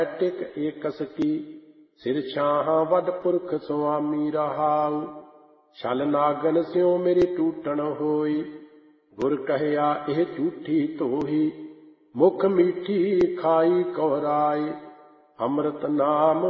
ਟਿਕ aches ਕੀ ਸਿਰ ਛਾਹਾਂ ਵੱਡ ਪੁਰਖ ਸੁਆਮੀ ਰਹਾਉ। ਛਲ ਨਾਗਨ ਸਿਉ ਮੇਰੀ ਟੂਟਣ ਹੋਈ, ਗੁਰ ਕਹਿਆ ਇਹ ਝੂਠੀ ਧੋਹੀ। ਮੁਖ ਮੀਠੀ ਖਾਈ ਕਉਰਾਈ, ਅੰਮ੍ਰਿਤ ਨਾਮ